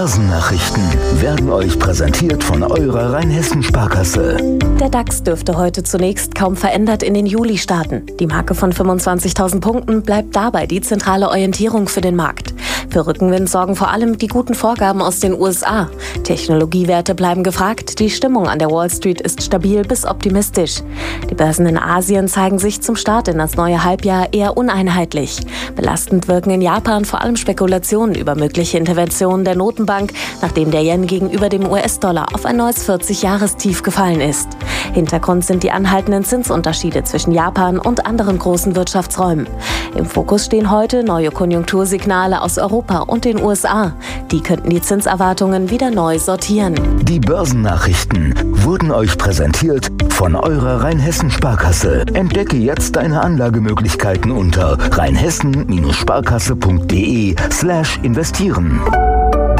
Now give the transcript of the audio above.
Börsennachrichten werden euch präsentiert von eurer Rheinhessen-Sparkasse. Der DAX dürfte heute zunächst kaum verändert in den Juli starten. Die Marke von 25.000 Punkten bleibt dabei die zentrale Orientierung für den Markt. Für Rückenwind sorgen vor allem die guten Vorgaben aus den USA. Technologiewerte bleiben gefragt, die Stimmung an der Wall Street ist stabil bis optimistisch. Die Börsen in Asien zeigen sich zum Start in das neue Halbjahr eher uneinheitlich. Belastend wirken in Japan vor allem Spekulationen über mögliche Interventionen der Notenbank, nachdem der Yen gegenüber dem US-Dollar auf ein neues 40-Jahres-Tief gefallen ist. Hintergrund sind die anhaltenden Zinsunterschiede zwischen Japan und anderen großen Wirtschaftsräumen. Im Fokus stehen heute neue Konjunktursignale aus Europa und den USA. Die könnten die Zinserwartungen wieder neu sortieren. Die Börsennachrichten wurden euch präsentiert von eurer Rheinhessen-Sparkasse. Entdecke jetzt deine Anlagemöglichkeiten unter rheinhessen-sparkasse.de/investieren.